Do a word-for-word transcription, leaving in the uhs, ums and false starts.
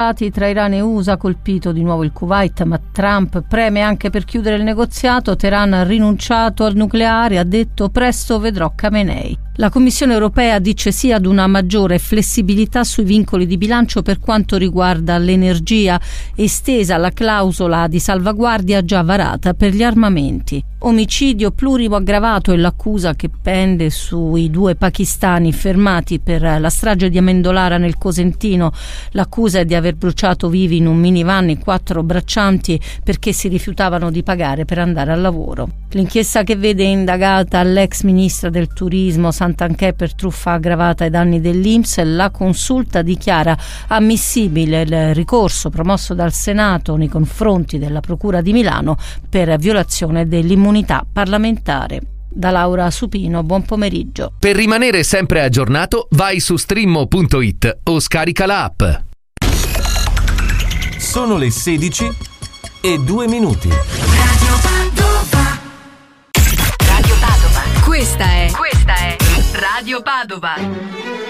Tra Iran e U S A, colpito di nuovo il Kuwait, ma Trump preme anche per chiudere il negoziato. Teheran ha rinunciato al nucleare, ha detto presto vedrò Khamenei. La Commissione europea dice sì ad una maggiore flessibilità sui vincoli di bilancio per quanto riguarda l'energia, estesa la clausola di salvaguardia già varata per gli armamenti. Omicidio plurimo aggravato è l'accusa che pende sui due pakistani fermati per la strage di Amendolara nel Cosentino. L'accusa è di aver bruciato vivi in un minivan i quattro braccianti perché si rifiutavano di pagare per andare al lavoro. L'inchiesta che vede indagata l'ex ministra del turismo Santanchè per truffa aggravata ai danni dell'I N P S. La consulta dichiara ammissibile il ricorso promosso dal Senato nei confronti della Procura di Milano per violazione dell'immunità parlamentare. Da Laura Supino, buon pomeriggio. Per rimanere sempre aggiornato, vai su streammo punto it o scarica l'app. Sono le sedici e due minuti. Radio Padova. Radio Padova. Questa è, questa è Radio Padova.